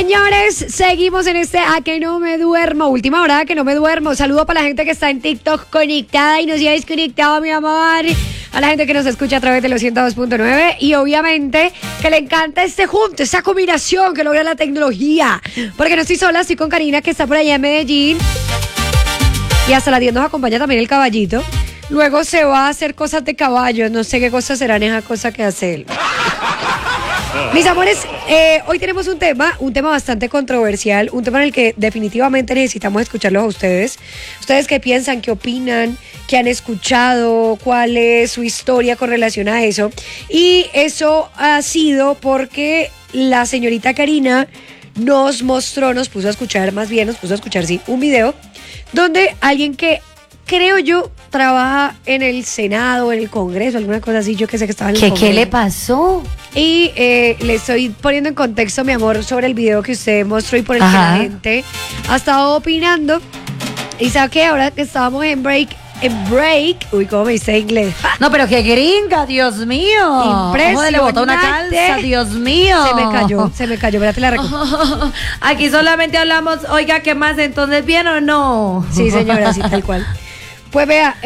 Señores, seguimos en este A que no me duermo. Última hora que no me duermo. Saludo para la gente que está en TikTok conectada y no se ha desconectado, mi amor. A la gente que nos escucha a través de los 102.9 y obviamente que le encanta este junto, esta combinación que logra la tecnología. Porque no estoy sola, estoy con Karina que está por allá en Medellín. Y hasta las 10 nos acompaña también el caballito. Luego se va a hacer cosas de caballos. No sé qué cosas serán esas cosas que hace él. Mis amores, hoy tenemos un tema bastante controversial, un tema en el que definitivamente necesitamos escucharlos a ustedes. ¿Ustedes qué piensan, qué opinan, qué han escuchado, cuál es su historia con relación a eso? Y eso ha sido porque la señorita Karina nos puso a escuchar un video donde alguien que creo yo trabaja en el Senado, en el Congreso, alguna cosa así, yo que sé que estaba en el Congreso. ¿Qué le pasó? Y le estoy poniendo en contexto, mi amor, sobre el video que usted mostró y por el que la gente ha estado opinando. Y sabe que ahora que estábamos en break, uy, ¿cómo me dice inglés? No, pero qué gringa, Dios mío. Impresionante. ¿Cómo le botó una calza, Dios mío? Se me cayó, espérate la recojo. Aquí solamente hablamos, oiga, ¿qué más? Entonces, ¿bien o no? Sí, señora, así tal cual. Pues vea,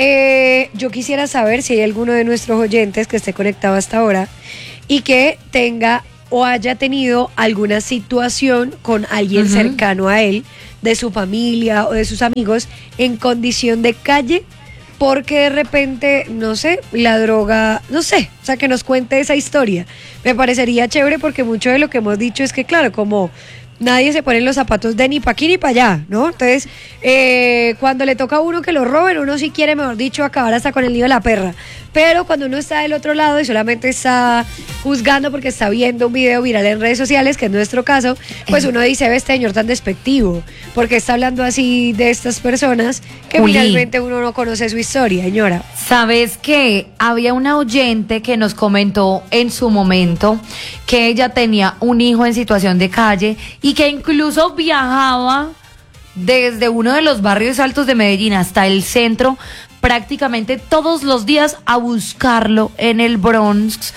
yo quisiera saber si hay alguno de nuestros oyentes que esté conectado hasta ahora y que tenga o haya tenido alguna situación con alguien cercano a él, de su familia o de sus amigos, en condición de calle, porque de repente, no sé, la droga, no sé, o sea, que nos cuente esa historia. Me parecería chévere porque mucho de lo que hemos dicho es que, claro, como nadie se pone en los zapatos de ni para aquí ni para allá, ¿no? Entonces, cuando le toca a uno que lo roben, uno sí quiere, mejor dicho, acabar hasta con el nido de la perra. Pero cuando uno está del otro lado y solamente está juzgando porque está viendo un video viral en redes sociales, que es nuestro caso, pues uno dice, ve, este señor tan despectivo, porque está hablando así de estas personas que finalmente uno no conoce su historia, señora. ¿Sabes qué? Había una oyente que nos comentó en su momento que ella tenía un hijo en situación de calle y que incluso viajaba desde uno de los barrios altos de Medellín hasta el centro prácticamente todos los días a buscarlo en el Bronx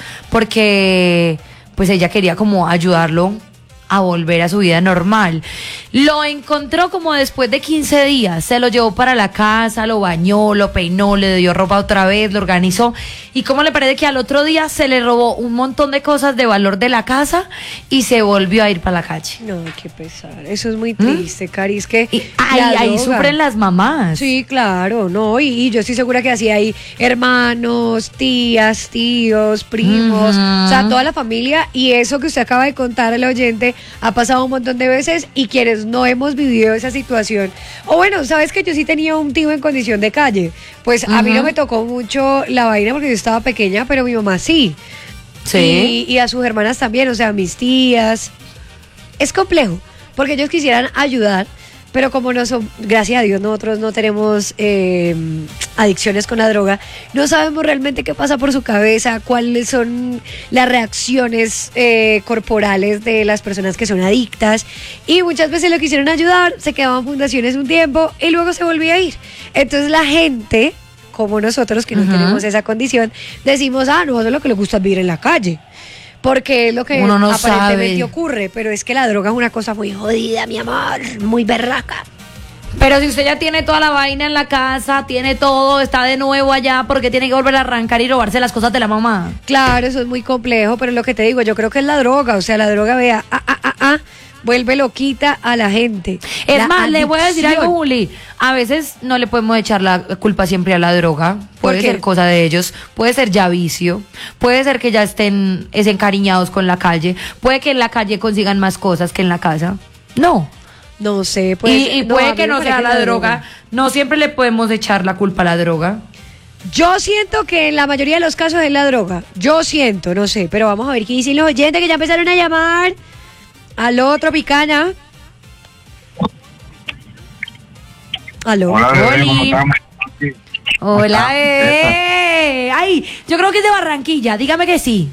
porque pues ella quería como ayudarlo a volver a su vida normal. Lo encontró como después de 15 días, se lo llevó para la casa, lo bañó, lo peinó, le dio ropa otra vez, lo organizó. ¿Y cómo le parece que al otro día se le robó un montón de cosas de valor de la casa y se volvió a ir para la calle? No, qué pesar, eso es muy triste, Cari, es que ahí sufren las mamás. Sí, claro, no, y yo estoy segura que así hay hermanos, tías, tíos, primos, o sea, toda la familia, y eso que usted acaba de contar al oyente ha pasado un montón de veces, y quienes no hemos vivido esa situación, o bueno, sabes que yo sí tenía un tío en condición de calle, pues a mí no me tocó mucho la vaina porque yo estaba pequeña, pero mi mamá sí. Y a sus hermanas también, o sea, a mis tías. Es complejo, porque ellos quisieran ayudar, pero como no son, gracias a Dios, nosotros no tenemos adicciones con la droga, no sabemos realmente qué pasa por su cabeza, cuáles son las reacciones corporales de las personas que son adictas, y muchas veces lo quisieron ayudar, se quedaban fundaciones un tiempo y luego se volvía a ir. Entonces la gente, como nosotros que no tenemos esa condición, decimos, no, eso es lo que le gusta vivir en la calle, porque es lo que uno no aparentemente sabe. Ocurre, pero es que la droga es una cosa muy jodida, mi amor, muy berraca. Pero si usted ya tiene toda la vaina en la casa, tiene todo, está de nuevo allá, ¿por qué tiene que volver a arrancar y robarse las cosas de la mamá? Claro, eso es muy complejo, pero lo que te digo, yo creo que es la droga, o sea, la droga, vea, vuelve loquita a la gente. Es más, le voy a decir algo, Juli. A veces no le podemos echar la culpa siempre a la droga. Puede ser cosa de ellos. Puede ser ya vicio. Puede ser que ya estén encariñados con la calle. Puede que en la calle consigan más cosas que en la casa. No sé. Y puede que no sea la droga. No siempre le podemos echar la culpa a la droga. Yo siento que en la mayoría de los casos es la droga. Yo siento, no sé. Pero vamos a ver qué dicen los oyentes que ya empezaron a llamar. Aló, Tropicana. Aló. Hola, bebé, ¿cómo estamos? Hola, Ay, yo creo que es de Barranquilla, dígame que sí.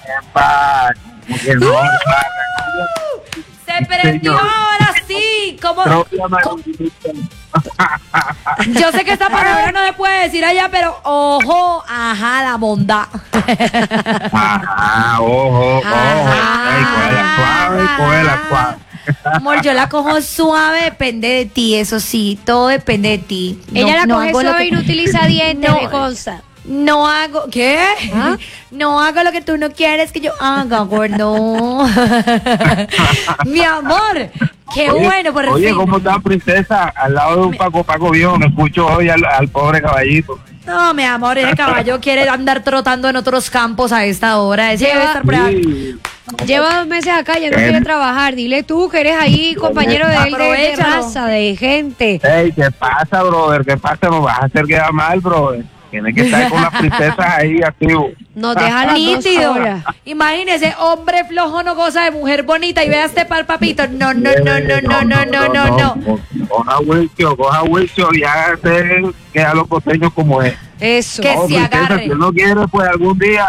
Epa, como que no, Se prendió ahora sí, ¿cómo? Propia Yo sé que esta palabra no se puede decir allá, pero ojo, ajá, la bondad. Ajá, ojo, ojo. Ay, cógela suave, cógela suave. Amor, yo la cojo suave, depende de ti, eso sí, todo depende de ti. Ella la coge hago lo suave que- y no utiliza dientes, No. me consta. No hago, ¿qué? ¿Ah? No hago lo que tú no quieres que yo haga, gordo. Mi amor, qué Oye, bueno, por Oye, fin. ¿cómo está Princesa? Al lado de un Paco viejo, me escucho hoy al pobre caballito. No, mi amor, ese caballo quiere andar trotando en otros campos a esta hora. Ese debe estar por ahí. Sí. Lleva 2 meses acá, ya no quiere trabajar. Dile tú que eres ahí compañero de él, de Aprovechalo. raza, de gente. Ey, ¿qué pasa, brother? ¿Qué pasa? No vas a hacer quedar mal, brother. Tienes que estar con las princesas ahí activo. Nos deja las 2 Nítido. solas. Imagínese, hombre flojo no goza de mujer bonita y vea este par papito. No, no, no, no, no, no, no, no, no. Coja Wilson y hágase que a los costeños como es. Eso. Que se Princesa, agarre. si él no quiere, pues algún día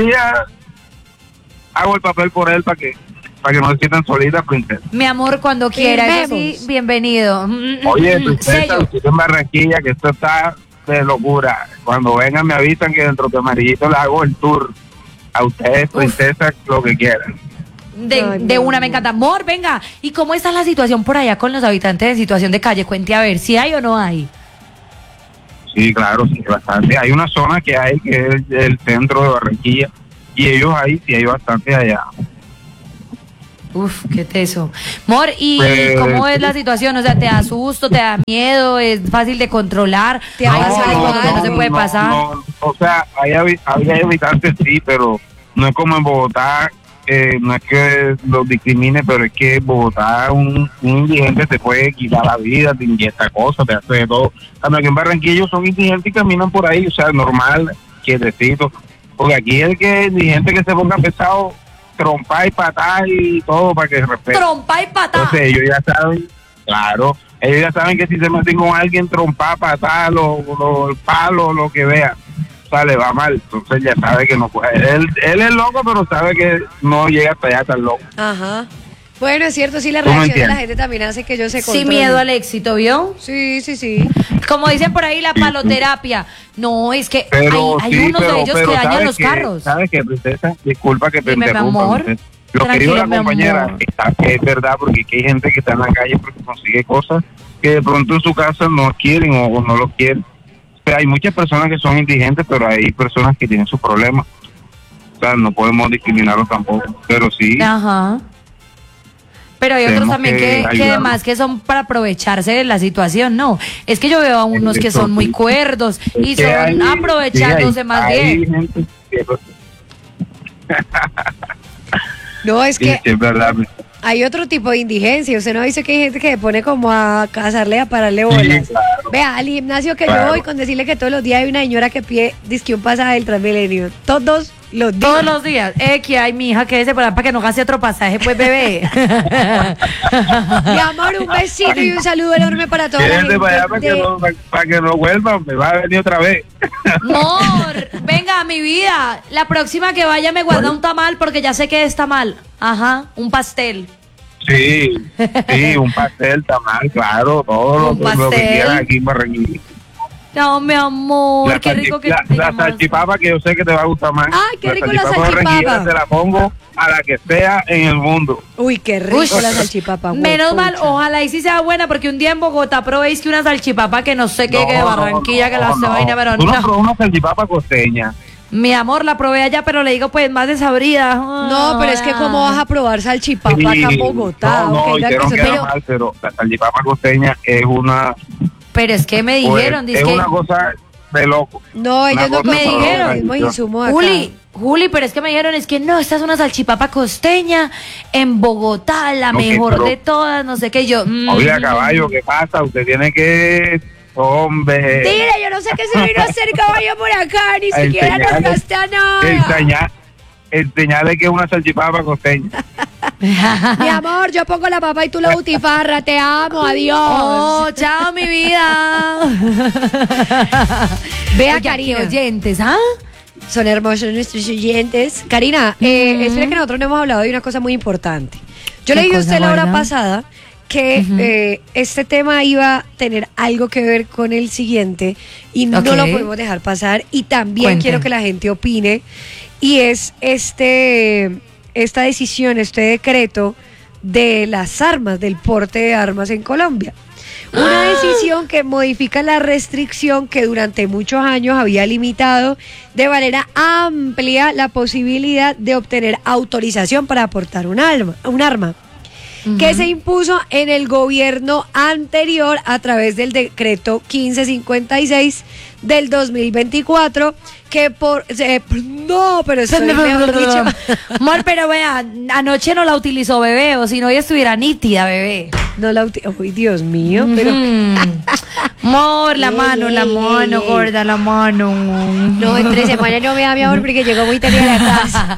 hago el papel por él para que no se sientan solitas, princesa. Mi amor, cuando quiera, eso sí, Firmemos. bienvenido. Oye, princesa, Sello. usted en Barranquilla, que esto está de locura. Cuando vengan me avisan que dentro de Amarillito le hago el tour. A ustedes, princesa, lo que quieran. De una, me encanta. Amor, venga. ¿Y cómo está la situación por allá con los habitantes en situación de calle? Cuente a ver, si hay o no hay. Sí, claro, sí, bastante. Hay una zona que es el centro de Barranquilla, y ellos ahí, sí hay bastante allá. Uf, qué teso. Amor, ¿y Pues, cómo es la situación? O sea, ¿te da susto, te da miedo, es fácil de controlar? Te ¿Hay avisa algo igual. que no se puede pasar? no. O sea, hay habitantes sí, pero no es como en Bogotá, no es que los discrimine, pero es que en Bogotá un indigente te puede quitar la vida, te inyecta cosas, te hace de todo. Cuando aquí en Barranquilla son indigentes y caminan por ahí, o sea, normal, quietecito. Porque aquí el que indigente que se ponga pesado, trompa y patar y todo para que se respete. Trompa y patada. Entonces ellos ya saben, claro, ellos ya saben que si se meten con alguien, trompa, patar, el palo, lo que vea, o sea, le va mal. Entonces ya sabe que no puede. Él es loco, pero sabe que no llega hasta allá tan loco. Ajá. Bueno, es cierto, sí, la ¿Tú me reacción de la entiendes? gente también hace que ellos se Sin controlen. miedo al éxito, ¿vio? Sí, sí, sí. Como dicen por ahí, la paloterapia. No, es que Pero hay sí, unos de ellos que dañan ¿sabes los qué? carros. ¿Sabes qué, princesa? Disculpa que te Dime, mi interrumpa. amor. Princesa. Lo que Tranquilo, dijo la mi compañera amor. es verdad, porque aquí hay gente que está en la calle porque consigue cosas que de pronto en su casa no quieren o no lo quieren. O sea, hay muchas personas que son indigentes, pero hay personas que tienen sus problemas. O sea, no podemos discriminarlos tampoco, pero sí. Ajá. Pero hay otros Tenemos también que que ayudarlos. además que son para aprovecharse de la situación, no. Es que yo veo a unos que Eso son muy sí. cuerdos y Es que son hay- aprovechándose sí, hay- más hay bien. gente que- No, es sí, que sí, es verdad. hay otro tipo de indigencia. Usted no dice que hay gente que se pone como a cazarle, a pararle bolas. Sí, claro. Vea, al gimnasio que yo Claro. voy, con decirle que todos los días hay una señora que pide disque un pasaje del Transmilenio. Todos los días. Todos los días. Que hay mi hija que se por ahí para que no gaste otro pasaje, pues bebé. Mi amor, un besito y un saludo enorme para toda la Quédense gente. para allá para que no vuelvan, me va a venir otra vez. Amor, venga, mi vida. La próxima que vaya me guarda un tamal porque ya sé que es tamal. Ajá, un pastel. Sí, un pastel, tamal, claro, todo lo Un que pastel. quieras aquí en Barranquilla. No, mi amor, qué rico que te la llamas. salchipapa que yo sé que te va a gustar más. Ay, qué rico la de salchipapa. Barranquilla te la pongo a la que sea en el mundo. Uy, qué rico Uy, la salchipapa. Menos mal, huepucha. ojalá y sí sea buena, porque un día en Bogotá probéis que una salchipapa que no sé qué, No, que de no, Barranquilla, que la hace no. vaina, pero Tú no no. probas una salchipapa costeña. Mi amor, la probé allá, pero le digo pues más desabrida. No, pero es que cómo vas a probar salchipapa Sí, acá en Bogotá. no, Ok, la que hicieron se- quedar pero- mal, pero la salchipapa costeña es una, Pero es que me dijeron, pues, es dizque, una cosa de loco. No, ellos Una no cosa me dijeron. conocen el mismo insumo acá. Juli, pero es que me dijeron, es que no, esta es una salchipapa costeña en Bogotá, la Ok, mejor pero- de todas, no sé qué, yo. Oiga, caballo, ¿qué pasa? Usted tiene que, hombre, Mira, yo no sé qué se vino a hacer caballo por acá, ni A siquiera nos enseñarle- gasta nada. enseñarle que es una salchipapa costeña. Mi amor, yo pongo la papa y tú la butifarra, te amo, adiós. Oh, chao, mi vida. Vea, Oiga, Karina. qué oyentes, ¿ah? Son hermosos nuestros oyentes. Karina, espera que nosotros no hemos hablado de una cosa muy importante. Yo ¿Qué le dije a cosa, usted la hora Guarda? pasada que este tema iba a tener algo que ver con el siguiente y no lo podemos dejar pasar. Y también quiero que la gente opine. Y es esta decisión, este decreto de las armas, del porte de armas en Colombia. Una decisión que modifica la restricción que durante muchos años había limitado de manera amplia la posibilidad de obtener autorización para portar un arma. Que se impuso en el gobierno anterior a través del decreto 1556 del 2024, que no, pero eso es mejor dicho. Amor, pero vea, anoche no la utilizó, bebé, o si no, ella estuviera nítida, bebé. No la utilizó, uy, Dios mío, pero... Amor, la mano, gorda, la mano. No, entre semana no me da mi amor porque llegó muy tarde a la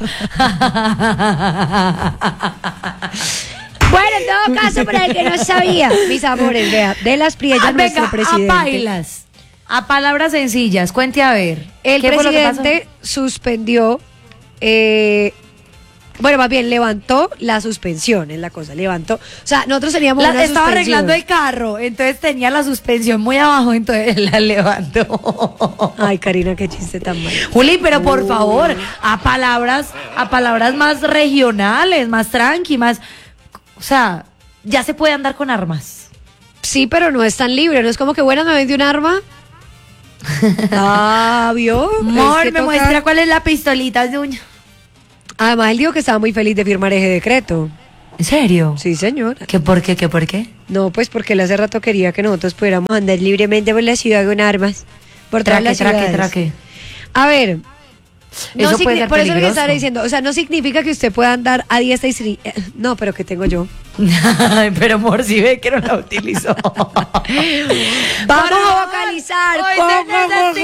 casa. Bueno, en todo caso, para el que no sabía, mis amores, vea, de las Priellas, nuestro presidente. A bailas, a palabras sencillas, cuente a ver. El presidente suspendió, bueno, más bien levantó la suspensión, es la cosa, levantó. O sea, nosotros teníamos una estaba suspensión. arreglando el carro, entonces tenía la suspensión muy abajo, entonces la levantó. Ay, Karina, qué chiste tan malo. Juli, pero por favor, a palabras más regionales, más tranqui, más... O sea, ya se puede andar con armas. Sí, pero no es tan libre. No es como que, bueno, me vende un arma. ¿Vio? Amor, me muestra cuál es la pistolita de uña. Además, él dijo que estaba muy feliz de firmar ese decreto. ¿En serio? Sí, señora. ¿Qué por qué? ¿Qué por qué? No, pues porque él hace rato quería que nosotros pudiéramos andar libremente por la ciudad con armas. Por todas las ciudades. Traque. A ver... No eso puede ser por eso es lo que estaba peligroso. diciendo, o sea, no significa que usted pueda andar a diestra y siniestra. No, pero ¿qué tengo yo? Pero amor, si ve que no la utilizó. Vamos a vocalizar. Hoy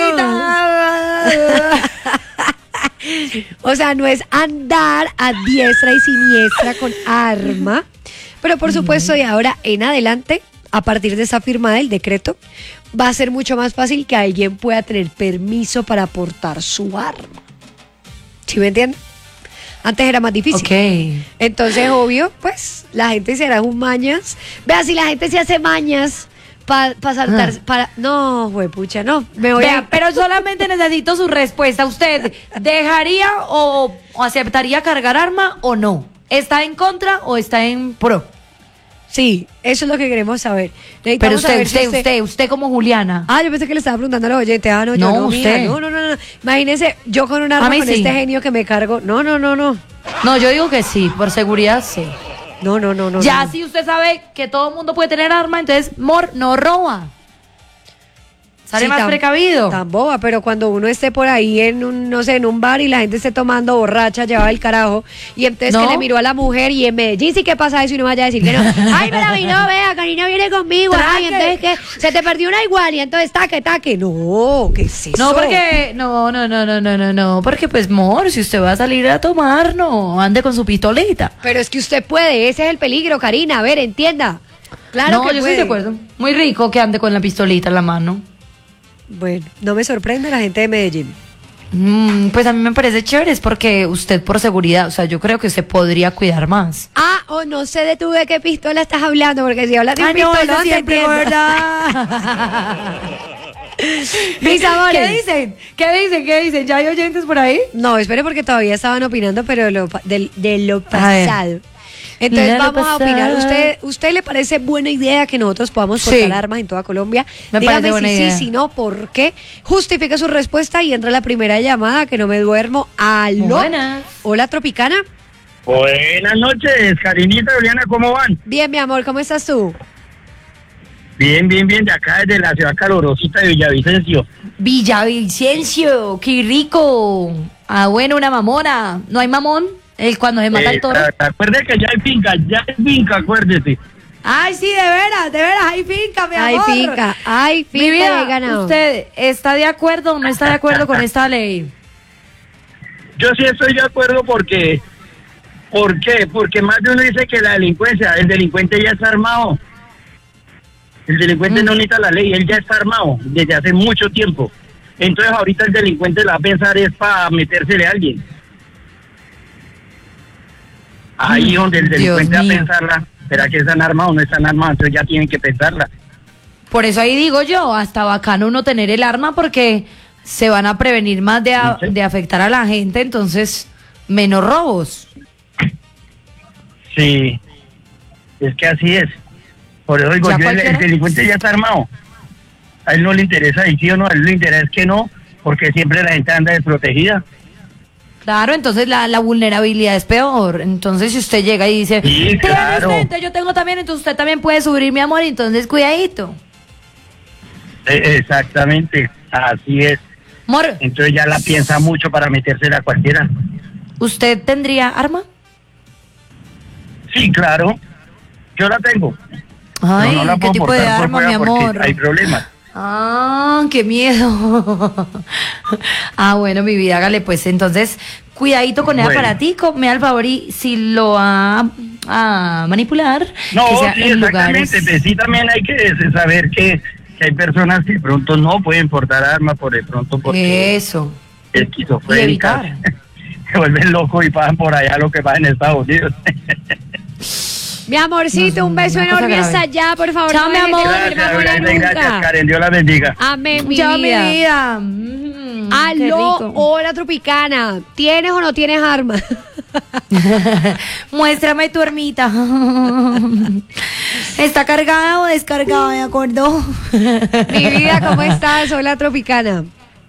se necesita. O sea, no es andar a diestra y siniestra con arma, pero por supuesto de ahora en adelante, a partir de esa firma del decreto, va a ser mucho más fácil que alguien pueda tener permiso para portar su arma. ¿Sí me entienden? Antes era más difícil. Ok. Entonces, obvio, pues, la gente se hará un mañas. Vea, si la gente se hace mañas para saltar, No, pucha, no. Me voy Vea, pero solamente necesito su respuesta. ¿Usted dejaría o aceptaría cargar arma o no? ¿Está en contra o está en pro? Sí, eso es lo que queremos saber. Pero Necesitamos saber usted como Juliana. Ah, yo pensé que le estaba preguntando a los oyentes. Ah, no, yo No, no, usted. mija, no. Imagínese, yo con un arma A mí con sí. este genio que me cargo. No. No, yo digo que sí, por seguridad sí. No. Ya no. si usted sabe que todo el mundo puede tener arma, entonces, no roba. Sale Sí, más precavido. Tan boba, pero cuando uno esté por ahí en un, no sé, en un bar y la gente esté tomando borracha, lleva el carajo, y entonces No. que le miró a la mujer y en Medellín sí que pasa eso y no vaya a decir que no. Ay, pero a mí no, vea, Karina viene conmigo. Ay, Traque. entonces que se te perdió una igual y entonces taque. No, ¿qué es eso? No, porque, no, porque pues, amor, si usted va a salir a tomar, no, ande con su pistolita. Pero es que usted puede, ese es el peligro, Karina, a ver, entienda. Claro no, que yo puede. estoy de acuerdo. Muy rico que ande con la pistolita en la mano. Bueno, no me sorprende la gente de Medellín. Pues a mí me parece chévere, es porque usted por seguridad, o sea, yo creo que usted podría cuidar más. Ah, o no sé de tú de qué pistola estás hablando, porque si hablas de un pistolón, eso te siempre, entiendo. ¿verdad? Mis amores. ¿Qué dicen? ¿Ya hay oyentes por ahí? No, espere porque todavía estaban opinando, pero de lo A ver. pasado. Entonces De lo vamos a opinar. pasado. ¿Usted le parece buena idea que nosotros podamos Sí. portar armas en toda Colombia? Me Dígame parece buena si idea. sí, si no, ¿por qué? Justifique su respuesta y entra la primera llamada, que no me duermo. Aló. Buenas. Hola, Tropicana. Buenas noches, Karinita, Juliana, ¿cómo van? Bien, mi amor, ¿cómo estás tú? Bien, de acá desde la ciudad calorosita de Villavicencio. Villavicencio, qué rico. Ah, bueno, una mamona. ¿No hay mamón? Cuando se mata el toro. Acuérdate que ya hay finca, acuérdese. Ay, sí, de veras, hay finca, mi amor. Hay Mi finca vida, de ganado. ¿usted está de acuerdo o no está de acuerdo con esta ley? Yo sí estoy de acuerdo porque... ¿Por qué? Porque más de uno dice que la delincuencia, el delincuente ya está armado. El delincuente no necesita la ley, él ya está armado desde hace mucho tiempo. Entonces ahorita el delincuente la va a pensar es para metérsele a alguien. Ahí donde el delincuente va a mío. pensarla. ¿Será que están armados o no están armados? Entonces ya tienen que pensarla. Por eso ahí digo yo, hasta bacano uno tener el arma porque se van a prevenir más de afectar a la gente, entonces menos robos. Sí, es que así es. Por eso digo, el delincuente ya está armado. A él no le interesa si sí o no, a él le interesa que no, porque siempre la gente anda desprotegida. Claro, entonces la vulnerabilidad es peor. Entonces si usted llega y dice, sí, claro, yo tengo también, entonces usted también puede subir, mi amor, entonces cuidadito. Exactamente, así es. Amor, entonces ya la piensa mucho para metérsela a cualquiera. ¿usted tendría arma? Sí, claro, yo la tengo. Ay, no la ¿qué puedo tipo de portar por arma, mi fuera porque amor? hay problemas. Ah, qué miedo. Ah, bueno, mi vida, hágale pues. Entonces, cuidadito con el aparatico. Me da el favor y si lo va a manipular, no, que sea sí, en exactamente. lugares... Pues sí, también hay que saber que hay personas que de pronto no pueden portar armas por de pronto porque Eso. esquizofrénicas se vuelven locos y pasan por allá lo que pasa en Estados Unidos. Mi amorcito, un beso una cosa enorme grave. hasta allá, por favor. Chao, no mi dejes de amor. dormir, Gracias, mamona, gracias, nunca. Karen, Dios la bendiga. Amén, mi Chao, mi vida. vida. Qué Aló, rico. hola Tropicana. ¿Tienes o no tienes arma? Muéstrame tu ermita. ¿Está cargada o descargada, de acuerdo? Mi vida, ¿cómo estás? Hola Tropicana.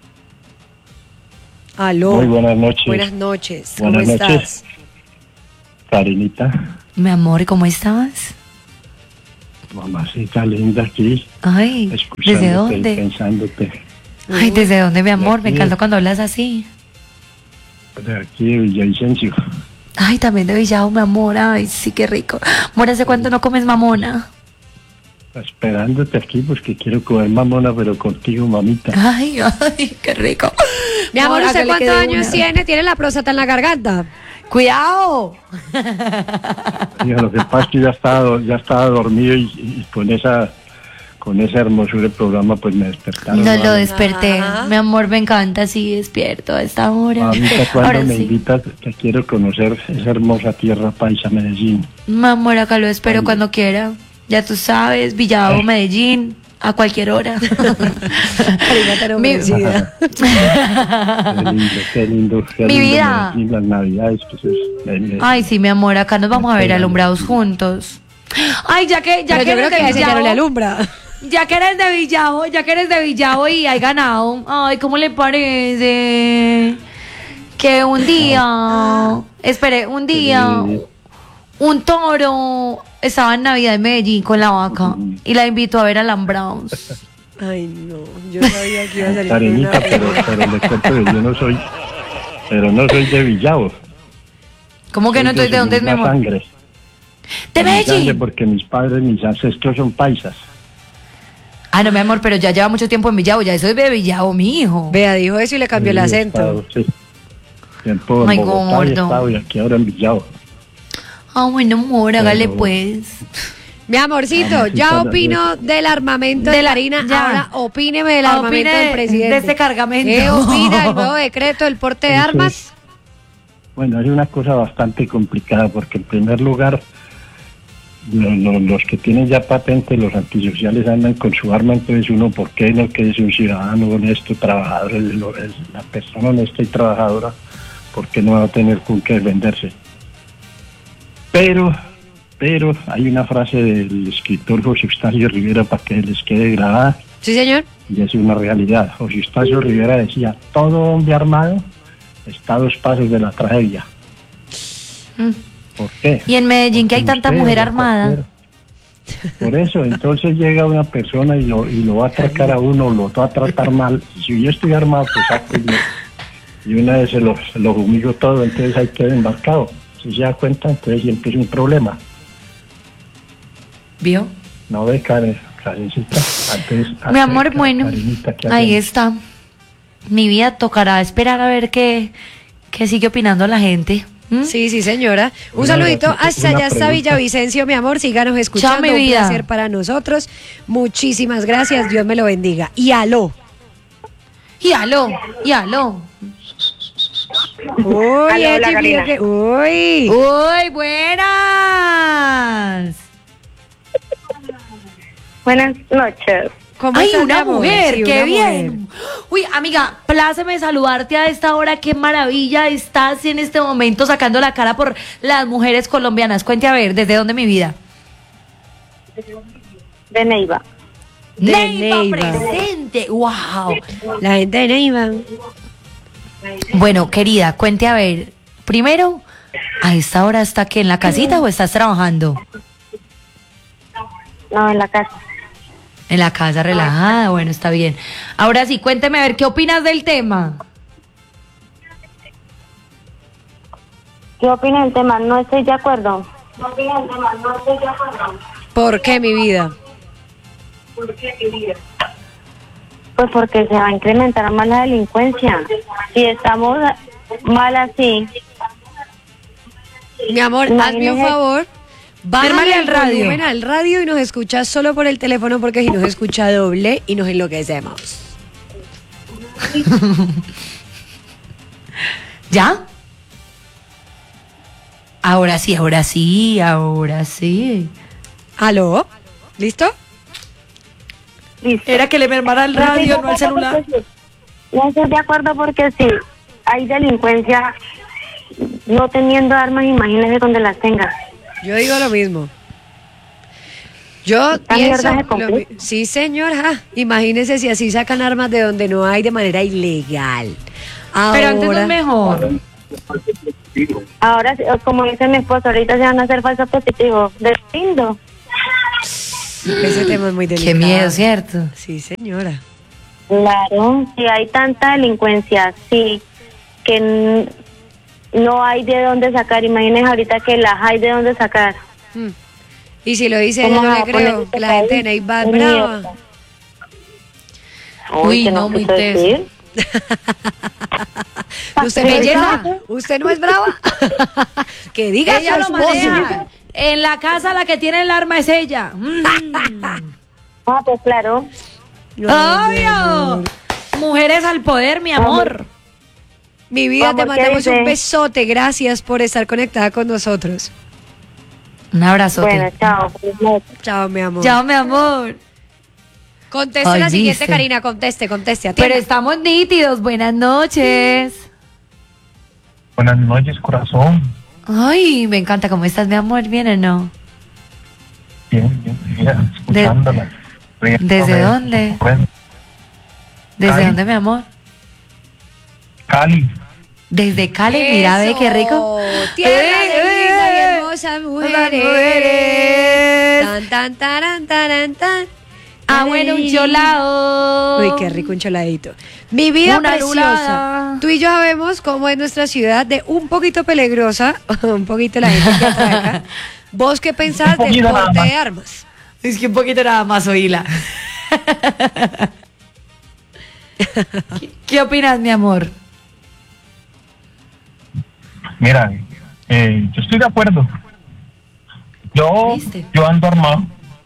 Aló. Muy buenas noches. Buenas noches. ¿Cómo Buenas estás? noches. Karenita, Mi amor, ¿cómo estás? mamacita linda aquí, Ay, ¿desde escuchándote y dónde? pensándote. Ay, ¿desde dónde, mi amor? Me aquí. encanta cuando hablas así. De aquí de Villavicencio. Ay, también de Villao, mi amor. Ay, sí, qué rico. Amor, ¿hace cuánto no comes mamona? Esperándote aquí porque quiero comer mamona, pero contigo, mamita. Ay, ay, qué rico. Mi amor, ¿usted hágale que cuántos de años una. tiene? ¿Tiene la próstata en la garganta? ¡Cuidado! Mira, lo que pasa es que ya estaba dormido y con esa hermosura del programa pues me despertaron. No lo Mamita, desperté. Ajá. Mi amor, me encanta así despierto a esta hora. Mamita, cuando Ahora me sí. invitas, te quiero conocer esa hermosa tierra paisa, Medellín. Mi amor, acá lo espero Ay. cuando quiera. Ya tú sabes, Villao, Medellín, a cualquier hora. Karina, te lo Mi- merecida. Qué lindo, qué Mi lindo vida. Medellín, las navidades, pues Ay, sí, mi amor, acá nos vamos a ver alumbrados juntos. Ay, ya que Pero yo creo eres que de a ese ya no le Villao, alumbra. ya que eres de Villao y hay ganado. Ay, ¿cómo le parece? Que un día, espere, un día, un toro estaba en Navidad en Medellín con la vaca y la invitó a ver alambrados. Ay, no. Yo sabía que iba a salir con Karenita, una... pero le cuento que yo no soy de Villavo. ¿Cómo que no? Entonces, ¿de dónde es mi amor? Sangre. De Mi sangre, Medellín. porque mis ancestros son paisas. Ah, no, mi amor, pero ya lleva mucho tiempo en Villavo, ya eso es de Villavo, mi hijo. Vea, dijo eso y le cambió el He acento. estado, sí. Tiempo Ay, en Bogotá gordo. he estado y aquí ahora en Villavo. Ah, bueno, amor, hágale Pero- pues. Mi amorcito, Mamacita, ya la opino del armamento de De la- Karina. ya. Ahora opíneme del armamento Opine del presidente. de este cargamento. ¿Qué opina del nuevo decreto del porte de Entonces, armas? Bueno, es una cosa bastante complicada porque en primer lugar los que tienen ya patente, los antisociales andan con su arma, entonces uno, ¿por qué no? Que es un ciudadano honesto, trabajador, la persona honesta y trabajadora, ¿por qué no va a tener con qué defenderse? Pero hay una frase del escritor José Eustacio Rivera para que les quede grabada, Sí, señor. y es una realidad. José Eustacio Rivera decía, todo hombre armado está a 2 pasos de la tragedia. Mm. ¿Por qué? Y en Medellín que hay Porque tanta usted, mujer la armada. cualquiera. Por eso, entonces llega una persona y lo va a atracar a uno, lo va a tratar mal. Y si yo estoy armado, pues saco y una vez se los humillo todo, entonces ahí queda embarcado. Si se da cuenta, entonces siempre es un problema. ¿Vio? No ve, Karencita. Entonces, Mi amor, acerca, bueno, Karenita, ¿qué ahí hacemos? está. Mi vida tocará esperar a ver qué sigue opinando la gente. ¿Mm? Sí, sí, señora. Un Una saludito pregunta- hasta una allá, hasta pregunta. Villavicencio, mi amor. Síganos escuchando. mi Un vida. placer para nosotros. Muchísimas gracias. Dios me lo bendiga. Y aló. Y aló, y aló. Uy, Aló, hola, Echi, Karina. uy. ¡Uy, buenas! Buenas noches. ¿Cómo ¡Ay, estás, mi una amor? mujer! Sí, ¡Qué una bien! mujer. Uy, amiga, pláceme saludarte a esta hora. ¡Qué maravilla! Estás en este momento sacando la cara por las mujeres colombianas. Cuente a ver, ¿desde dónde mi vida? De Neiva. De Neiva Neiva. presente. ¡Wow! La gente de Neiva. Bueno, querida, cuente a ver. Primero, ¿a esta hora está que en la casita o estás trabajando? No, en la casa. En la casa, relajada. Bueno, está bien. Ahora sí, cuénteme a ver, ¿qué opinas del tema? ¿Qué opina del tema? No estoy de acuerdo. ¿Por qué, mi vida? Pues porque se va a incrementar más la delincuencia. Si estamos mal así, Mi amor, hazme un Imagínese- favor. Bájale Fírmale al el radio. volumen al radio y nos escuchas solo por el teléfono porque si nos escucha doble y nos enloquecemos. ¿Ya? Ahora sí, ahora sí, ahora sí. ¿Aló? ¿Listo? listo. Era que le mermara el radio, no el celular. No estoy de acuerdo porque si hay delincuencia no teniendo armas, imagínese donde las tenga. Yo digo lo mismo. Yo ¿Esta pienso... mierda se cumple? Sí, señora. Imagínese si así sacan armas de donde no hay de manera ilegal. Pero antes no Ahora, es mejor. Ahora, como dice mi esposo, ahorita se van a hacer falsos positivos. De lindo. ese tema es muy delicado. Qué miedo, ¿cierto? Sí, señora. Claro, si hay tanta delincuencia, sí, que no hay de dónde sacar. Imagínense ahorita que las hay de dónde sacar. Mm. Y si lo dice ella, ¿Cómo no va le a poner creo. este Que la gente de país? Neiva es Es brava. mierda. Uy, ¿qué no, nos muy quiso teso. decir? ¿Usted no es brava? ¿Usted no es brava? Que diga Ella su lo esposo. maneja. En la casa la que tiene el arma es ella. Ah, pues claro. ¡Obvio! Mujeres al poder, mi amor. Mi vida, te Amor, ¿qué mandamos un dice? besote. Gracias por estar conectada con nosotros. Un abrazote. Bueno, chao. Feliz noche. Chao, mi amor. Chao, mi amor. Conteste Ay, la siguiente, viste. Karina. Conteste. Pero Atienda. estamos nítidos. Buenas noches. Buenas noches, corazón. Ay, me encanta. ¿Cómo estás, mi amor? ¿Bien o no? Bien, bien, mira, escuchándola. ¿Desde dónde? ¿Desde Cali. dónde, mi amor? Cali. Desde Cali, mira, ve qué rico. Tierra de Eh, lindas y eh, hermosas mujeres. mujeres. Tan, tan, taran, taran, tan. Ah, bueno, un cholao. Uy, qué rico un choladito. Mi vida Una preciosa. lulada. Tú y yo sabemos cómo es nuestra ciudad de un poquito peligrosa, un poquito la gente que atraca. ¿Vos qué pensás Un del poquito nada porte más. de armas? Es que un poquito nada más oíla. ¿Qué opinas, mi amor? Mira, yo estoy de acuerdo. ¿Viste? Yo ando armado.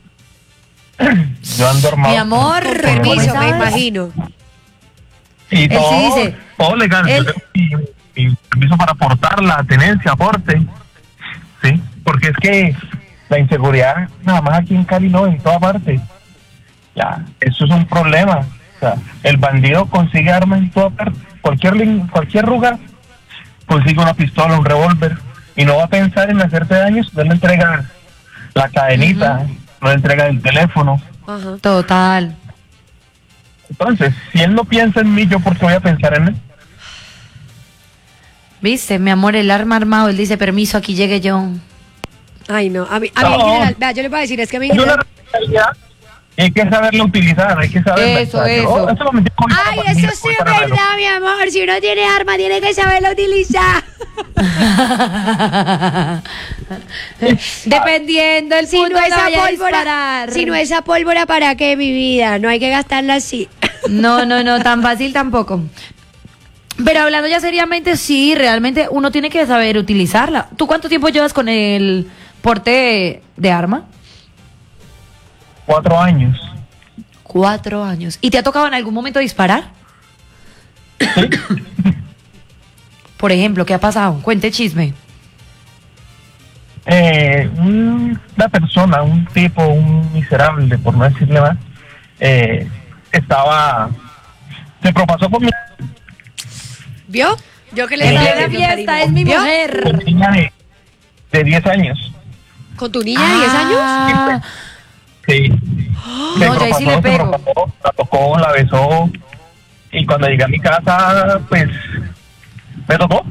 Yo ando armado. Mi amor, Con Pero permiso, bueno, me ¿sabes? imagino. Y Él todo, sí dice, todo legal. él- Y permiso para aportar la tenencia, aporte. Sí, porque es que la inseguridad, nada más aquí en Cali no, en toda parte. Ya, eso es un problema. O sea, el bandido consigue armas en toda parte. Cualquier lugar consigue una pistola, un revólver. Y no va a pensar en hacerte daño, no le entrega la cadenita, no le entrega el teléfono. Ajá. Total. Entonces, si él no piensa en mí, ¿yo por qué voy a pensar en él? ¿Viste, mi amor? El arma armado. Él dice, permiso, aquí llegue yo. Ay, no. A mí en No. general, vea, yo le voy a decir, es que a mí en Es una general... responsabilidad y hay que saberla utilizar, hay que saberla. Eso, usar. eso. Eso lo metí con mi Ay, papá, eso mira, sí voy es para el reloj. verdad, mi amor. Si uno tiene arma, tiene que saberla utilizar. Dependiendo el Si punto no donde esa vaya a pólvora, disparar. si no esa pólvora, ¿para qué, mi vida? No hay que gastarla así. No, tan fácil tampoco. Pero hablando ya seriamente, sí, realmente uno tiene que saber utilizarla. ¿Tú cuánto tiempo llevas con el porte de arma? 4 años. 4 años. ¿Y te ha tocado en algún momento disparar? Por ejemplo, ¿qué ha pasado? Cuente chisme. Una persona, un tipo, un miserable, por no decirle más, se propasó con mi... ¿Vio? Yo que le Esta estaba es la diciendo, fiesta, Karina. es mi ¿Vio? mujer. niña de 10 años. ¿Con tu niña de 10 años? Ah, Sí. No, ya ahí sí le pego. La tocó, la besó. Y cuando llegué a mi casa, pues, me tocó.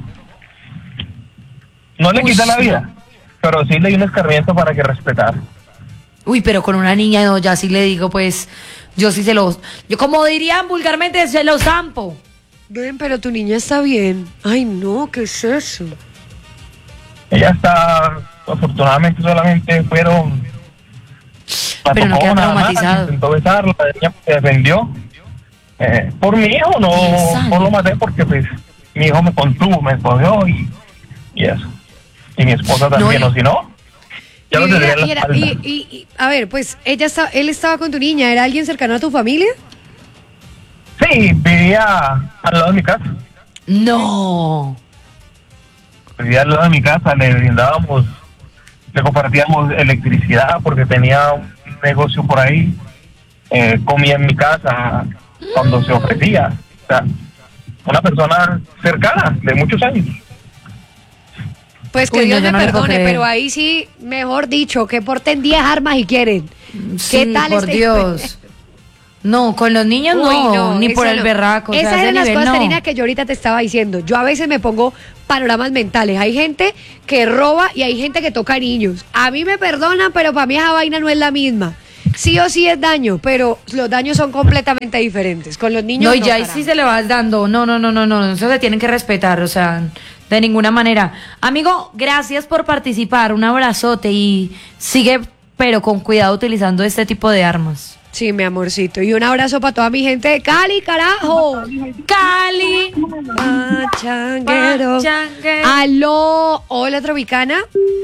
No le Uy, quité la no. vida, pero sí le di un escarmiento para que respetara. Uy, pero con una niña no, ya sí le digo, pues, yo sí se los... Yo como dirían vulgarmente, se los zampo. Ven, pero tu niña está bien. Ay, no, ¿qué es eso? Ella está, afortunadamente solamente fueron... la Pero no tocó queda nada más, traumatizado. intentó besarla, la niña se defendió. Por mi hijo no lo maté porque pues mi hijo me contuvo, me escogió y eso. Y mi esposa también, No, o si no, ya lo tendría en la espalda. A ver, pues él estaba con tu niña, ¿era alguien cercano a tu familia? Sí, vivía al lado de mi casa. No. Vivía al lado de mi casa, le compartíamos electricidad porque tenía un negocio por ahí. Comía en mi casa cuando se ofrecía. O sea, una persona cercana, de muchos años. Pues que Uy, no, Dios yo me no le puedo perdone, creer. pero ahí sí, mejor dicho, que porten 10 armas y quieren. Sí, tal por este- Dios. No, con los niños Uy, no, ni eso por el no. berraco. O sea, Esas ese eran las nivel cosas, no. Karina, que yo ahorita te estaba diciendo. Yo a veces me pongo panoramas mentales. Hay gente que roba y hay gente que toca niños. A mí me perdonan, pero para mí esa vaina no es la misma. Sí o sí es daño, pero los daños son completamente diferentes. Con los niños No, y ya ahí carajo. sí se le vas dando. No, eso se tienen que respetar, o sea, de ninguna manera. Amigo, gracias por participar, un abrazote y sigue, pero con cuidado utilizando este tipo de armas. Sí, mi amorcito. Y un abrazo para toda mi gente de Cali, carajo. Cali. Pachanguero. Pachanguero. Aló. Hola, Tropicana.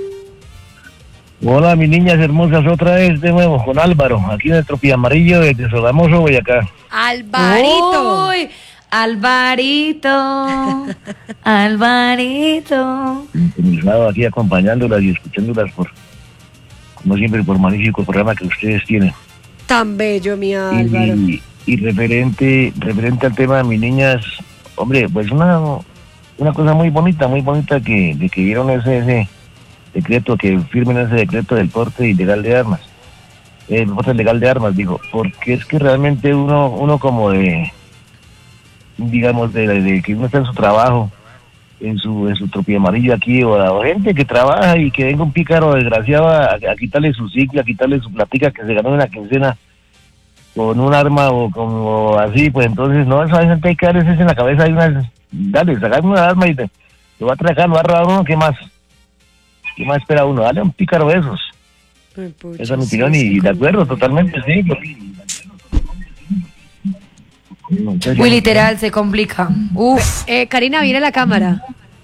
Hola, mis niñas hermosas, otra vez de nuevo con Álvaro, aquí en el Tropiamarillo de Sogamoso, Boyacá. Alvarito. Uy, Alvarito. Alvarito. Estaba aquí acompañándolas y escuchándolas como siempre, por magnífico programa que ustedes tienen. Tan bello, mi Álvaro. Y referente al tema de mis niñas, hombre, pues una cosa muy bonita de que dieron ese decreto, que firmen ese decreto del porte ilegal de armas. El porte legal de armas, digo, porque es que realmente uno como digamos, de que uno está en su trabajo, en su Tropiamarillo aquí, o gente que trabaja y que venga un pícaro desgraciado a quitarle su ciclo, a quitarle su platica que se ganó en la quincena con un arma o como así, pues entonces no, esa gente hay que darles eso en la cabeza, dale, sacarme una arma y lo va a atracar, lo va a robar uno, ¿qué más espera uno? Dale a un pícaro de esos. Ay, pucha, Esa es mi sí, opinión sí, y de acuerdo totalmente, sí. Muy literal, se complica. Uf. Karina, viene la cámara.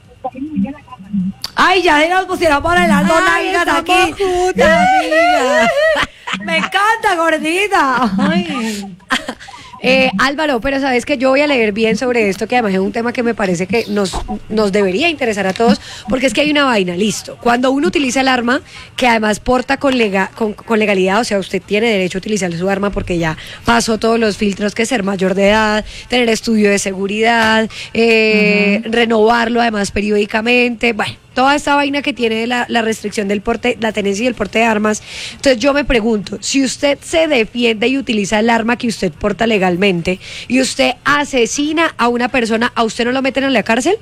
Ay, ya se nos pusieron por el alto nalgas estamos aquí. juntas, amiga. Me encanta, gordita. Ay. Álvaro, pero sabes que yo voy a leer bien sobre esto, que además es un tema que me parece que nos debería interesar a todos, porque es que hay una vaina, listo. Cuando uno utiliza el arma, que además porta con legalidad, o sea, usted tiene derecho a utilizar su arma porque ya pasó todos los filtros, que es ser mayor de edad, tener estudio de seguridad, renovarlo además periódicamente, bueno, toda esta vaina que tiene la restricción del porte, la tenencia y el porte de armas. Entonces yo me pregunto, si usted se defiende y utiliza el arma que usted porta legalmente y usted asesina a una persona, ¿a usted no lo meten en la cárcel?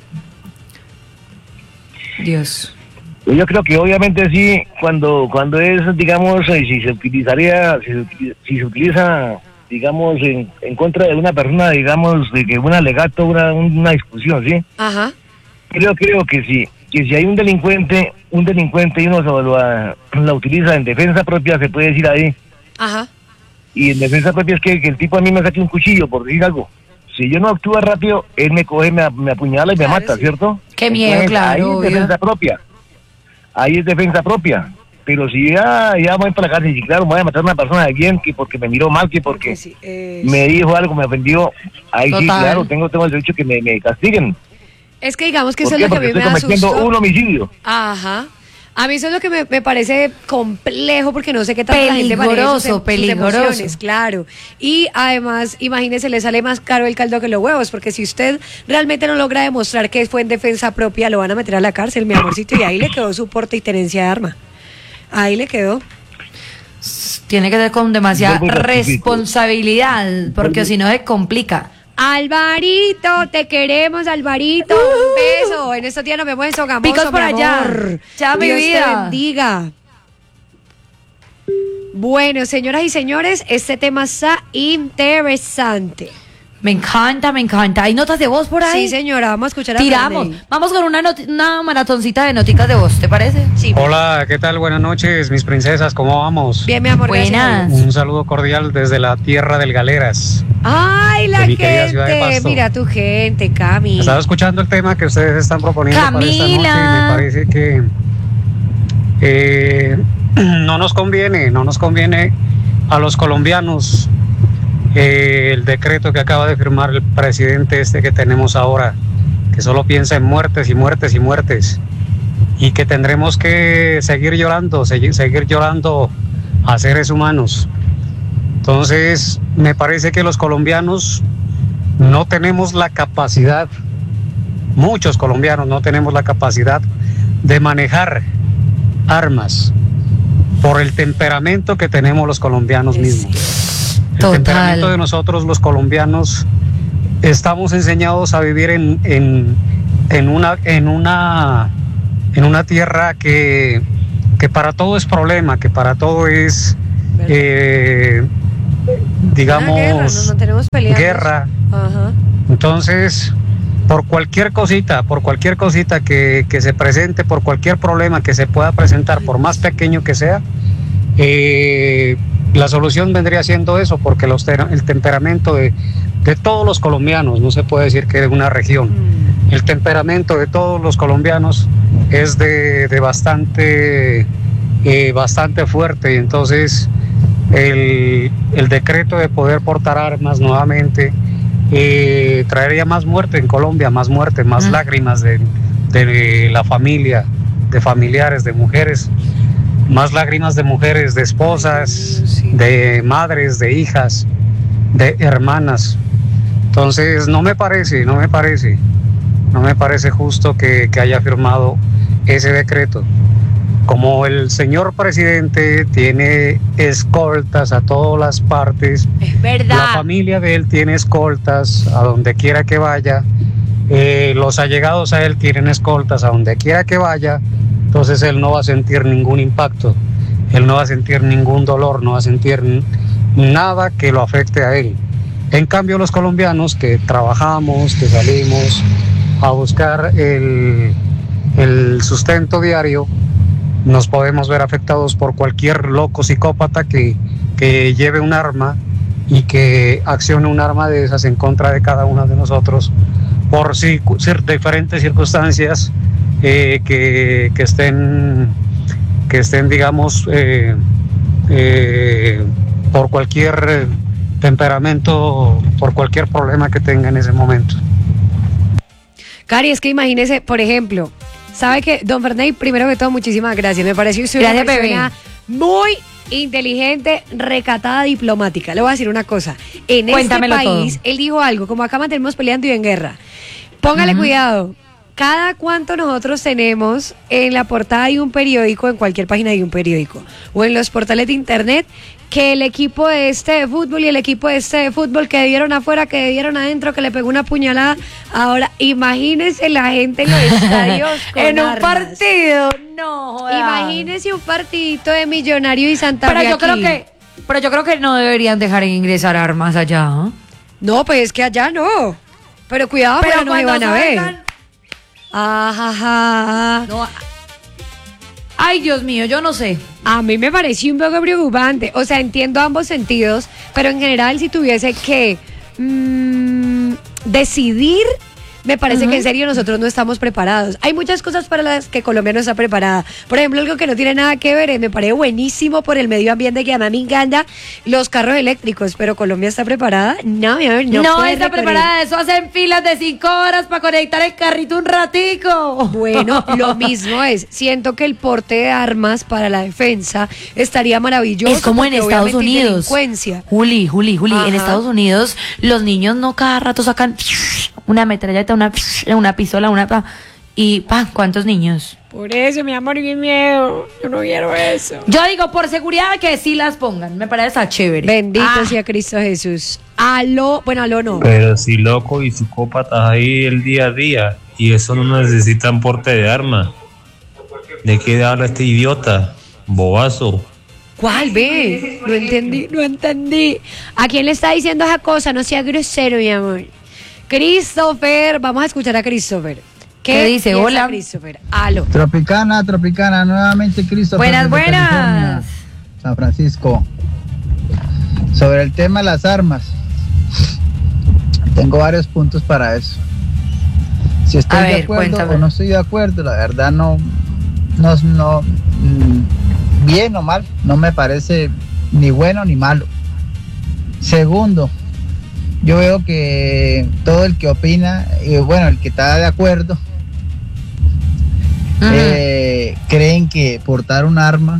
Dios. Yo creo que obviamente sí, cuando es, digamos, si se utiliza, digamos, en contra de una persona, digamos, de que un alegato, una discusión, ¿sí? Ajá. Creo que sí. Que si hay un delincuente y uno la utiliza en defensa propia, se puede decir ahí. Ajá. Y en defensa propia es que el tipo a mí me saque un cuchillo, por decir algo. Si yo no actúo rápido, él me coge, me apuñala y me mata, sí. ¿cierto? Qué miedo, Entonces, claro, Ahí es obvio. defensa propia. Ahí es defensa propia. Pero si ya voy para la cárcel y claro, voy a matar a una persona de bien, que porque me miró mal, que porque Sí, me dijo algo, me ofendió, ahí sí, Total. claro, tengo el derecho que me castiguen. es que digamos que ¿Por eso qué? es lo que a Porque mí me estoy cometiendo asustó. un homicidio. Ajá. A mí eso es lo que me parece complejo porque no sé qué tanto la gente maneja sus emociones, claro. Y además, imagínese, le sale más caro el caldo que los huevos, porque si usted realmente no logra demostrar que fue en defensa propia, lo van a meter a la cárcel, mi amorcito, y ahí le quedó su porte y tenencia de arma. Ahí le quedó. Tiene que ser con demasiada responsabilidad, porque si no se complica. Alvarito, te queremos, Alvarito. Un beso. En estos días nos vemos en Sogamoso, Picos por allá. Chao, mi Dios vida. te bendiga. Bueno, señoras y señores, este tema está interesante. Me encanta, me encanta. ¿Hay notas de voz por ahí? Sí, señora, vamos a escuchar a Tiramos. Ferney. Vamos con una maratoncita de noticas de voz, ¿te parece? Sí. Hola, ¿qué tal? Buenas noches, mis princesas, ¿cómo vamos? Bien, mi amor. Buenas. Un saludo cordial desde la tierra del Galeras. Ay, la De mi querida ciudad de gente. Pasto. Mira tu gente, Cami. Estaba escuchando el tema que ustedes están proponiendo para esta noche y Camila. me parece que no nos conviene a los colombianos el decreto que acaba de firmar el presidente que tenemos ahora, que solo piensa en muertes y muertes y muertes, y que tendremos que seguir llorando a seres humanos. Entonces, me parece que los colombianos no tenemos la capacidad, muchos colombianos no tenemos la capacidad de manejar armas por el temperamento que tenemos los colombianos mismos. El Total. temperamento de nosotros los colombianos estamos enseñados a vivir en una tierra que para todo es problema, que para todo es digamos guerra, no tenemos peleando. guerra. Ajá. Entonces, por cualquier cosita que se presente, por cualquier problema que se pueda presentar, por más pequeño que sea, la solución vendría siendo eso, porque el temperamento de todos los colombianos, no se puede decir que de una región, el temperamento de todos los colombianos es de bastante fuerte, y entonces el decreto de poder portar armas nuevamente traería más muerte en Colombia, más muerte, más lágrimas de la familia, de familiares, de mujeres, más lágrimas de mujeres, de esposas, Sí. de madres, de hijas, de hermanas. Entonces no me parece justo que haya firmado ese decreto. Como el señor presidente tiene escoltas a todas las partes, Es verdad. la familia de él tiene escoltas a donde quiera que vaya, los allegados a él tienen escoltas a donde quiera que vaya, entonces él no va a sentir ningún impacto, él no va a sentir ningún dolor, no va a sentir nada que lo afecte a él. En cambio, los colombianos que trabajamos, que salimos a buscar el sustento diario, nos podemos ver afectados por cualquier loco psicópata que lleve un arma y que accione un arma de esas en contra de cada uno de nosotros por diferentes circunstancias que estén, digamos, por cualquier temperamento, por cualquier problema que tenga en ese momento. Cari, es que imagínese, por ejemplo, sabe que don Ferney, primero que todo, muchísimas gracias. Me pareció usted una Gracias, persona muy inteligente, recatada, diplomática. Le voy a decir una cosa. En Cuéntamelo este país, todo. él dijo algo, como acá mantenemos peleando y en guerra. Póngale cuidado. Cada cuánto nosotros tenemos en la portada de un periódico, en cualquier página de un periódico, o en los portales de internet, que el equipo de este de fútbol y el equipo de este de fútbol que dieron afuera, que dieron adentro, que le pegó una puñalada. Ahora, imagínense la gente en los estadios con En un armas. partido, no jodas. Imagínense un partidito de Millonario y Santa Fe Pero yo aquí. creo que no deberían dejar ingresar armas allá, ¿eh? No, pues es que allá no. Pero cuidado, pero no se van a ver. Ajá. No. Ay, Dios mío, yo no sé. A mí me pareció un poco preocupante. O sea, entiendo ambos sentidos, pero en general si tuviese que decidir, me parece que en serio nosotros no estamos preparados. Hay muchas cosas para las que Colombia no está preparada. Por ejemplo, algo que no tiene nada que ver, me parece buenísimo por el medio ambiente, que además me encanta, los carros eléctricos, pero Colombia está preparada. No, mi amor, no está preparada. Eso hacen filas de 5 horas para conectar el carrito un ratico. Bueno, lo mismo es. Siento que el porte de armas para la defensa estaría maravilloso. Es como en Estados Unidos. Juli, en Estados Unidos los niños no cada rato sacan una metralleta, una pistola, y ¿cuántos niños? Por eso, mi amor, qué miedo. Yo no quiero eso. Yo digo, por seguridad, que sí las pongan. Me parece chévere. Bendito sea Cristo Jesús. Aló no. Pero si loco y psicópatas ahí el día a día, y eso no necesitan porte de arma. ¿De qué habla este idiota? Bobazo. ¿Cuál, ve? No entendí. ¿A quién le está diciendo esa cosa? No sea grosero, mi amor. Christopher, vamos a escuchar a Christopher. ¿Qué dice? Hola. Christopher. Aló. Tropicana, nuevamente Christopher. Buenas. San Francisco. Sobre el tema de las armas, tengo varios puntos para eso. Si estoy de acuerdo o no estoy de acuerdo, la verdad no, bien o mal, no me parece ni bueno ni malo. Segundo, yo veo que todo el que opina, el que está de acuerdo, creen que portar un arma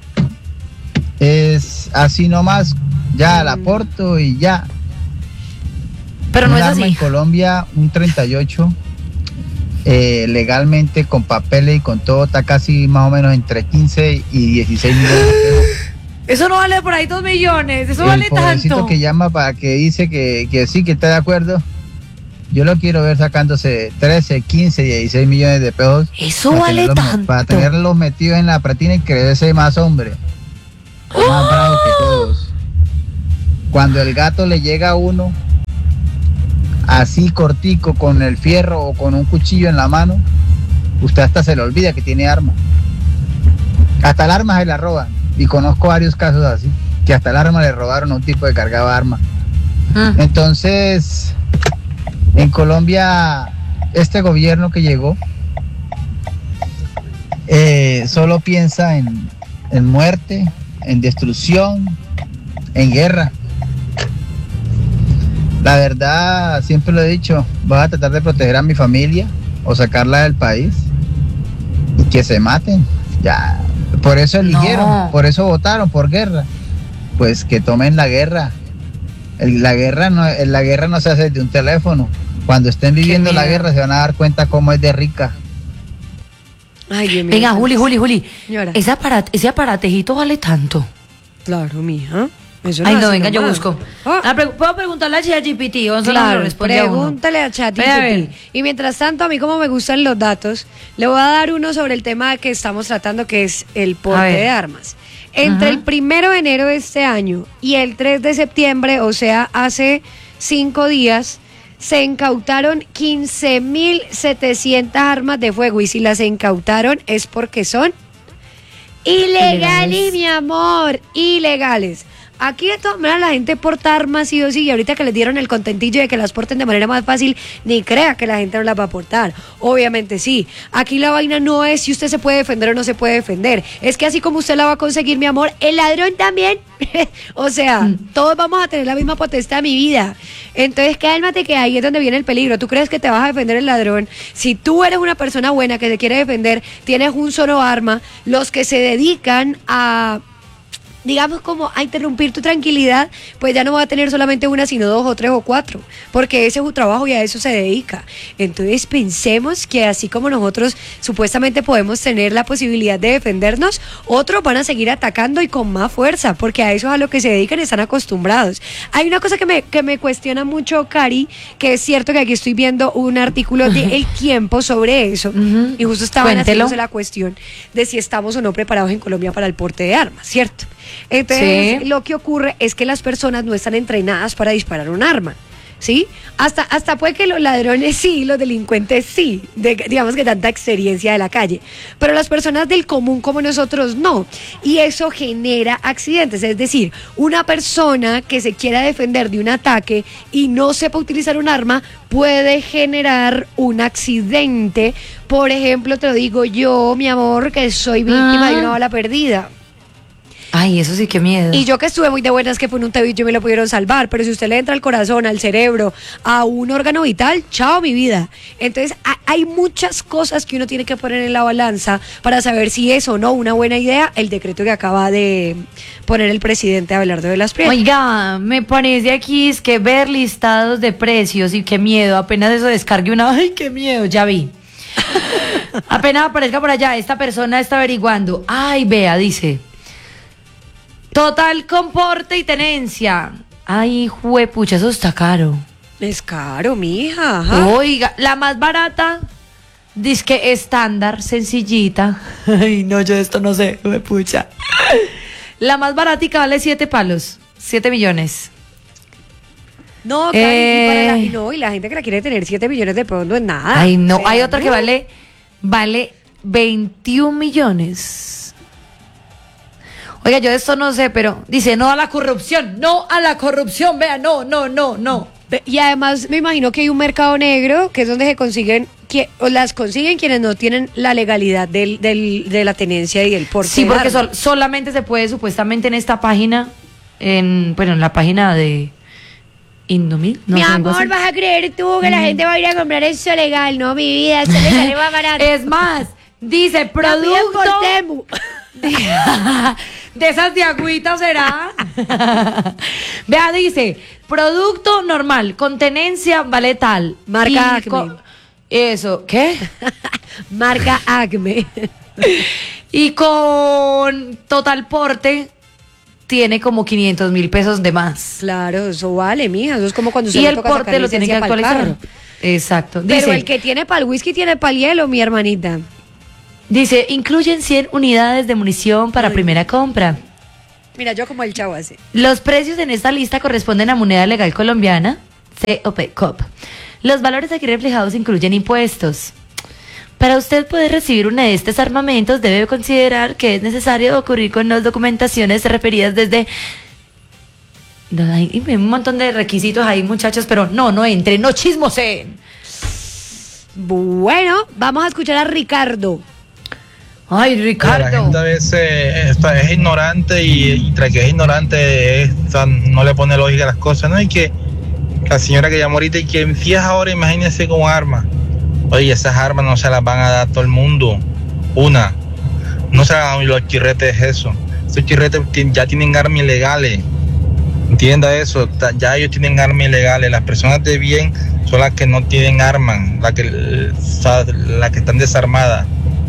es así nomás, ya la porto y ya. Pero no es así. En Colombia, un 38, legalmente, con papeles y con todo, está casi más o menos entre 15 y 16 millones de pesos. Eso no vale por ahí 2 millones, eso vale tanto. El que llama para que dice que sí, que está de acuerdo, yo lo quiero ver sacándose 13, 15, 16 millones de pesos. Eso vale tanto. Para tenerlos metidos en la pratina y creerse más hombre, más bravo que todos. Cuando el gato le llega a uno, así cortico, con el fierro o con un cuchillo en la mano, usted hasta se le olvida que tiene arma. Hasta el arma se la roban. Y conozco varios casos así, que hasta el arma le robaron a un tipo que cargaba arma. Entonces, en Colombia, este gobierno que llegó solo piensa en muerte, en destrucción, en guerra. La verdad, siempre lo he dicho, voy a tratar de proteger a mi familia o sacarla del país y que se maten. Ya, por eso eligieron, por eso votaron por guerra. Pues que tomen la guerra. La guerra no se hace desde un teléfono. Cuando estén viviendo la guerra se van a dar cuenta cómo es de rica. Ay, Dios mío. Venga, Juli. Ese aparatejito vale tanto. Claro, mija. Eso Ay, no, venga, yo busco. ¿Puedo preguntarle a ChatGPT? Claro, pregúntale a ChatGPT. Y mientras tanto, a mí como me gustan los datos, le voy a dar uno sobre el tema que estamos tratando, que es el porte de armas. Entre el 1 de enero de este año y el 3 de septiembre, o sea, hace 5 días, se incautaron 15.700 armas de fuego. Y si las incautaron es porque son ilegales, mi amor, ilegales. Aquí de todas maneras la gente porta armas sí o sí, y ahorita que les dieron el contentillo de que las porten de manera más fácil, ni crea que la gente no las va a portar. Obviamente sí. Aquí la vaina no es si usted se puede defender o no se puede defender. Es que así como usted la va a conseguir, mi amor, el ladrón también. O sea, todos vamos a tener la misma potestad, mi vida. Entonces cálmate, que ahí es donde viene el peligro. ¿Tú crees que te vas a defender el ladrón? Si tú eres una persona buena que se quiere defender, tienes un solo arma. Los que se dedican a, digamos, como a interrumpir tu tranquilidad, pues ya no va a tener solamente una, sino 2 o 3 o 4, porque ese es su trabajo y a eso se dedica. Entonces pensemos que así como nosotros supuestamente podemos tener la posibilidad de defendernos, otros van a seguir atacando y con más fuerza, porque a eso es a lo que se dedican, están acostumbrados. Hay una cosa que me cuestiona mucho, Cari, que es cierto que aquí estoy viendo un artículo de El Tiempo sobre eso, y justo estaban haciéndose la cuestión de si estamos o no preparados en Colombia para el porte de armas, ¿cierto? Entonces, lo que ocurre es que las personas no están entrenadas para disparar un arma. ¿sí? Hasta puede que los ladrones sí, los delincuentes sí, digamos que tanta experiencia de la calle, pero las personas del común como nosotros no, y eso genera accidentes, es decir, una persona que se quiera defender de un ataque y no sepa utilizar un arma puede generar un accidente. Por ejemplo, te lo digo yo, mi amor, que soy víctima de una bala perdida. Ay, eso sí, qué miedo. Y yo que estuve muy de buenas que fue en un tevillo y me lo pudieron salvar, pero si usted le entra al corazón, al cerebro, a un órgano vital, chao mi vida. Entonces hay muchas cosas que uno tiene que poner en la balanza para saber si es o no una buena idea el decreto que acaba de poner el presidente Abelardo de las Prieto. Oiga, me parece aquí es que ver listados de precios y qué miedo, apenas eso descargue una, ay, qué miedo, ya vi. Apenas aparezca por allá, esta persona está averiguando, ay, vea, dice... Total comporte y tenencia. Ay, juepucha, eso está caro. Es caro, mija. Ajá. Oiga, la más barata, disque estándar, sencillita. Ay, no, yo esto no sé, juepucha. La más baratica vale 7 palos, 7 millones. No, Karen, y la gente que la quiere tener 7 millones de pesos no es nada. Ay, no, hay otra que vale 21 millones. Oiga, yo de esto no sé, pero dice no a la corrupción, vea, no. Y además me imagino que hay un mercado negro que es donde se consiguen, las consiguen quienes no tienen la legalidad de la tenencia y del porte. Sí, porque solamente se puede supuestamente en esta página, en la página de Indomil. Mi amor, vas a creer tú que la gente va a ir a comprar eso legal, no, mi vida, eso le sale más barato. Es más, dice producto... De esas de agüita será. Vea, dice producto normal con tenencia vale tal, marca Acme. Eso, ¿qué? Marca Acme. Y con total porte tiene como 500,000 pesos de más. Claro, eso vale, mija. Eso es como cuando se y le el toca porte lo tiene que actualizar. Exacto. Pero dice, el que tiene para el whisky tiene para el hielo, mi hermanita. Dice, incluyen 100 unidades de munición para primera compra. Mira, yo como el chavo así. Los precios en esta lista corresponden a moneda legal colombiana, COP. Los valores aquí reflejados incluyen impuestos. Para usted poder recibir uno de estos armamentos, debe considerar que es necesario ocurrir con las documentaciones referidas desde... Hay un montón de requisitos ahí, muchachos, pero no entren, no chismosen. Bueno, vamos a escuchar a Ricardo. Ay, Ricardo. La gente a veces es ignorante y tras que es ignorante no le pone lógica a las cosas, ¿no? Y que la señora que llamó ahorita y que si es ahora, imagínense con armas. Oye, esas armas no se las van a dar a todo el mundo. No se hagan los chirretes eso. Esos chirretes ya tienen armas ilegales. Entienda eso, ya ellos tienen armas ilegales. Las personas de bien son las que no tienen armas, las que están desarmadas.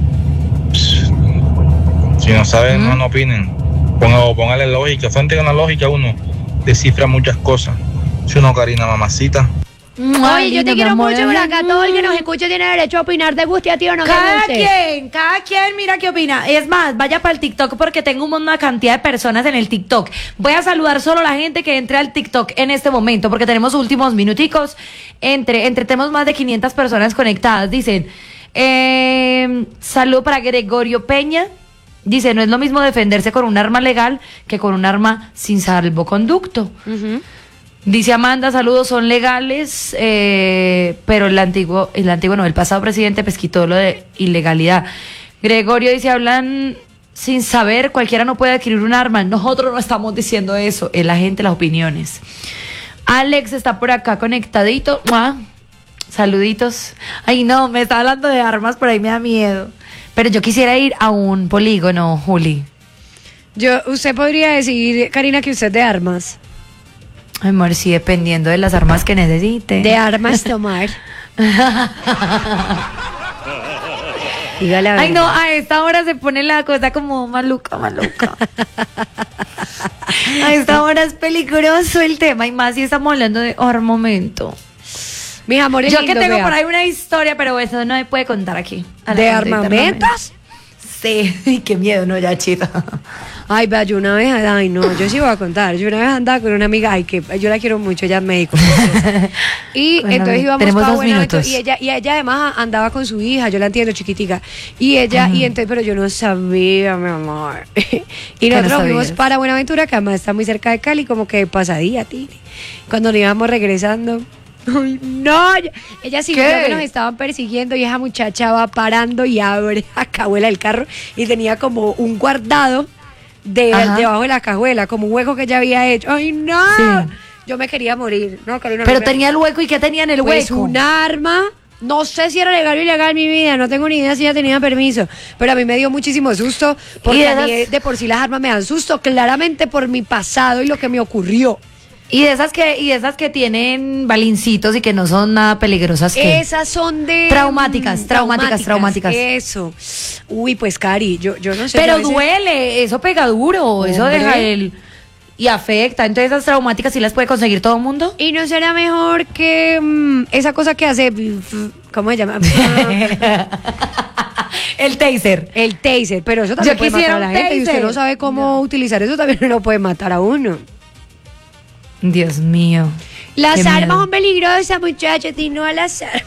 Si no saben, no opinen. Póngale lógica. Frente a una lógica uno descifra muchas cosas. Si uno, Karina, mamacita. Oye, yo te quiero mucho, por acá todo el que nos escucha tiene derecho a opinar, te guste a ti o no te guste. Cada quien mira qué opina. Es más, vaya para el TikTok porque tengo una cantidad de personas en el TikTok. Voy a saludar solo a la gente que entre al TikTok en este momento porque tenemos últimos minuticos. Tenemos más de 500 personas conectadas. Dicen, saludo para Gregorio Peña. Dice, no es lo mismo defenderse con un arma legal que con un arma sin salvoconducto. Dice Amanda, saludos, son legales, pero el pasado presidente pues quitó lo de ilegalidad. Gregorio dice, hablan sin saber, cualquiera no puede adquirir un arma. Nosotros no estamos diciendo eso, es la gente, las opiniones. Alex está por acá conectadito. Saluditos. Ay, no, me está hablando de armas, por ahí me da miedo. Pero yo quisiera ir a un polígono, Juli. Usted podría decir, Karina, que usted es de armas. Ay, amor, sí, dependiendo de las armas que necesite. De armas tomar. Dígale a ver. Ay, no, a esta hora se pone la cosa como maluca. A esta hora es peligroso el tema, y más si estamos hablando de armamento. Mis amores, yo lindo, que tengo por ahí una historia, pero eso no me puede contar aquí. ¿De armamentos? sé. Qué miedo, no, ya chita. Ay, vea, yo una vez, ay, no, yo sí voy a contar. Yo una vez andaba con una amiga, ay, que yo la quiero mucho, ella es médico. Y Bueno, entonces íbamos tenemos para 2 Buenaventura minutos. y ella además andaba con su hija, yo la entiendo, chiquitica. Y ella, y entonces, pero yo no sabía, mi amor. Y nosotros no fuimos sabías? para Buenaventura, que además está muy cerca de Cali, como que pasadía, Tiri. Cuando nos íbamos regresando. Ay, no, ella sí vio que nos estaban persiguiendo y esa muchacha va parando y abre la cajuela del carro y tenía como un guardado debajo de la cajuela, como un hueco que ella había hecho. ¡Ay, no! Sí. Yo me quería morir. No, Carolina, Pero no me- tenía el hueco, ¿y qué tenía en el Pues hueco? un arma. No sé si era legal o ilegal mi vida, no tengo ni idea si ella tenía permiso, pero a mí me dio muchísimo susto, porque ¿Y a mí esas- de por sí las armas me dan susto, claramente por mi pasado y lo que me ocurrió. Y de esas que tienen balincitos y que no son nada peligrosas. ¿qué? Esas son de... Traumáticas. Eso. Uy, pues Cari, yo no sé. yo a Pero veces- duele, eso pega duro, eso Hombre. deja el... Y afecta, entonces esas traumáticas sí las puede conseguir todo el mundo. ¿Y no será mejor que esa cosa que hace... ¿Cómo se llama? El taser. El taser, pero eso también Yo puede quisiera matar a la un gente. Y usted taser. no sabe cómo utilizar eso, también lo puede matar a uno. Dios mío. Las Qué armas miedo. son peligrosas, muchachos, y no a las armas.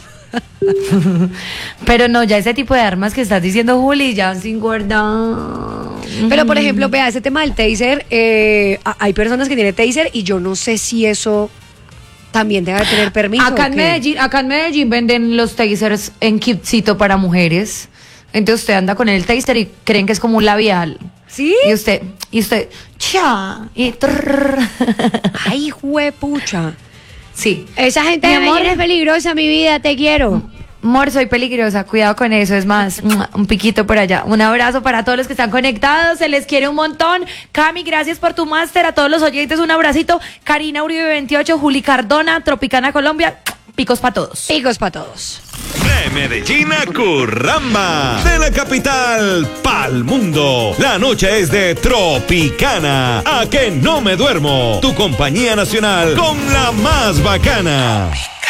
Pero no, ya ese tipo de armas que estás diciendo, Juli, ya sin guardar. Pero, por ejemplo, vea, ese tema del taser, hay personas que tienen taser y yo no sé si eso también debe tener permiso. Acá ¿o qué? acá en Medellín venden los tasers en kitcito para mujeres. Entonces usted anda con el taser y creen que es como un labial. ¿Sí? Y usted, cha, y trrr. Ay, juepucha. Sí. Esa gente Mi de amor. Medellín es peligrosa, mi vida, te quiero. Amor, soy peligrosa, cuidado con eso, es más, un piquito por allá. Un abrazo para todos los que están conectados, se les quiere un montón. Cami, gracias por tu máster, a todos los oyentes un abracito. Karina Uribe 28, Juli Cardona, Tropicana Colombia, picos para todos. Picos para todos. De Medellín a Curramba, de la capital pa'l mundo. La noche es de Tropicana. A que no me duermo. Tu compañía nacional con la más bacana.